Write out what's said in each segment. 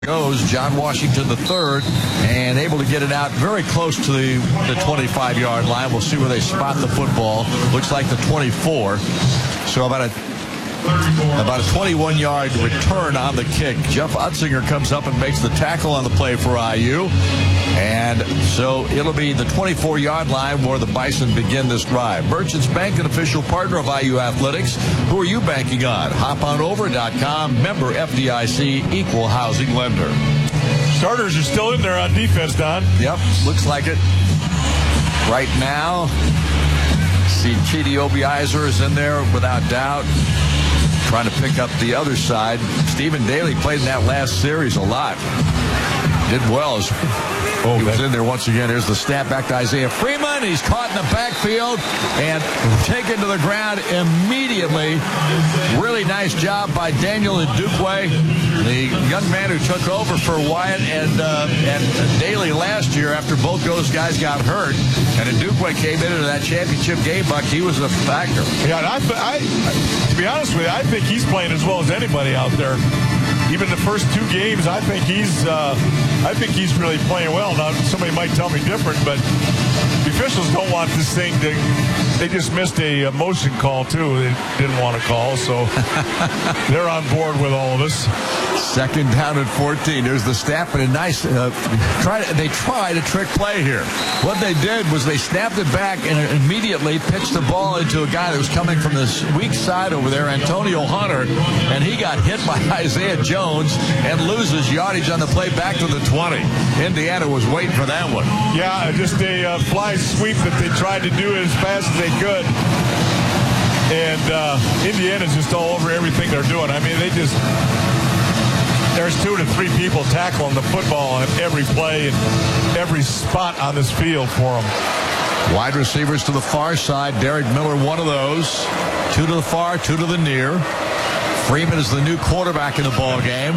Goes John Washington III, and able to get it out very close to the 25-yard line. We'll see where they spot the football. Looks like the 24. So about a 21-yard return on the kick. Jeff Utzinger comes up and makes the tackle on the play for IU. And so it'll be the 24-yard line where the Bison begin this drive. Merchants Bank, an official partner of IU Athletics. Who are you banking on? HopOnOver.com, member FDIC, equal housing lender. Starters are still in there on defense, Don. Yep, looks like it. Right now, see Chidi Obiizer is in there without doubt. Trying to pick up the other side. Stephen Daly played in that last series a lot. Did well. He was in there once again. Here's the snap back to Isaiah Freeman. He's caught in the backfield and taken to the ground immediately. Really nice job by Daniel Ndukwe, the young man who took over for Wyatt and Daly last year after both those guys got hurt. And Ndukwe came into that championship game, Buck. He was a factor. Yeah, and to be honest with you, I think he's playing as well as anybody out there. Even the first two games, I think he's really playing well. Now, somebody might tell me different, but the officials don't want this thing to. They just missed a motion call too. They didn't want to call, so they're on board with all of us. Second down at 14. There's the snap, and a nice they tried a trick play here. What they did was they snapped it back and immediately pitched the ball into a guy that was coming from this weak side over there, Antonio Hunter, and he got hit by Isaiah Jones and loses yardage on the play back to the 20. Indiana was waiting for that one. Yeah, just a fly sweep that they tried to do as fast as they could. And Indiana's just all over everything they're doing. I mean, there's 2 to 3 people tackling the football on every play and every spot on this field for them. Wide receivers to the far side. Derek Miller, one of those. 2 to the far, 2 to the near. Freeman is the new quarterback in the ball game.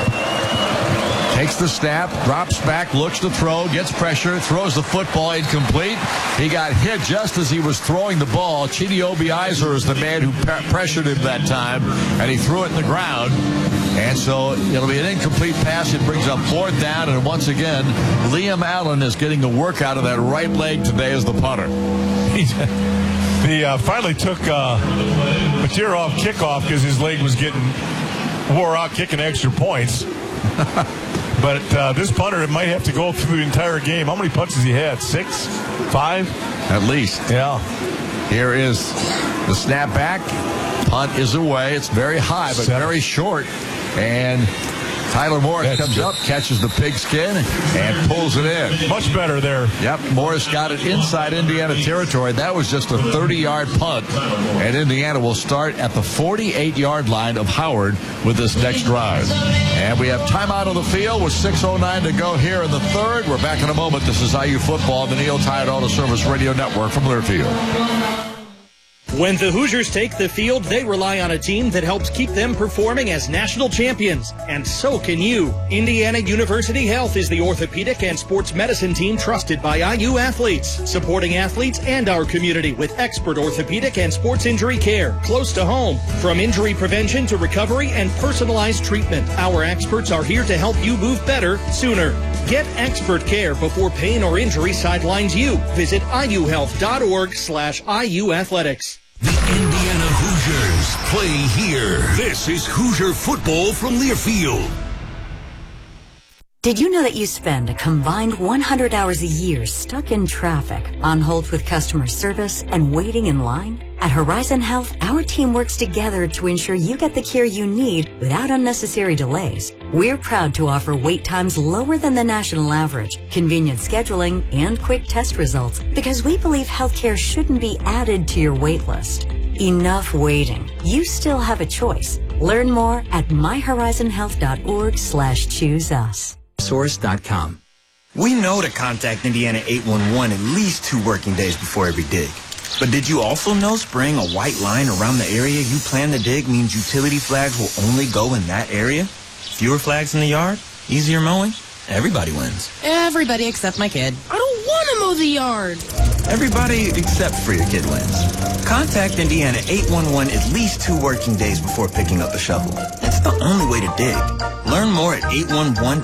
Takes the snap, drops back, looks to throw, gets pressure, throws the football incomplete. He got hit just as he was throwing the ball. Chidi Obiizer is the man who pressured him that time, and he threw it in the ground. And so it'll be an incomplete pass. It brings up 4th down, and once again, Liam Allen is getting the work out of that right leg today as the punter. He finally took Mateer off kickoff because his leg was getting wore out kicking extra points. But this punter might have to go through the entire game. How many punts has he had? 6? 5? At least. Yeah. Here is the snap back. Punt is away. It's very high, but very short. And Tyler Morris comes up, catches the pigskin, and pulls it in. Much better there. Yep, Morris got it inside Indiana territory. That was just a 30-yard punt. And Indiana will start at the 48-yard line of Howard with this next drive. And we have timeout on the field with 6:09 to go here in the third. We're back in a moment. This is IU Football, the Neil Tide Auto Service Radio Network from Learfield. When the Hoosiers take the field, they rely on a team that helps keep them performing as national champions. And so can you. Indiana University Health is the orthopedic and sports medicine team trusted by IU athletes, supporting athletes and our community with expert orthopedic and sports injury care close to home. From injury prevention to recovery and personalized treatment, our experts are here to help you move better sooner. Get expert care before pain or injury sidelines you. Visit iuhealth.org/IU Athletics. The Indiana Hoosiers play here. This is Hoosier football from Learfield. Did you know that you spend a combined 100 hours a year stuck in traffic, on hold with customer service, and waiting in line? At Horizon Health, our team works together to ensure you get the care you need without unnecessary delays. We're proud to offer wait times lower than the national average, convenient scheduling, and quick test results, because we believe healthcare shouldn't be added to your wait list. Enough waiting. You still have a choice. Learn more at myhorizonhealth.org/choose us. Source.com. We know to contact Indiana 811 at least 2 working days before every dig. But did you also know spraying a white line around the area you plan to dig means utility flags will only go in that area? Fewer flags in the yard? Easier mowing? Everybody wins. Everybody except my kid. I don't want to mow the yard. Everybody except for your kid wins. Contact Indiana 811 at least 2 working days before picking up a shovel. It's the only way to dig. Learn more at 811.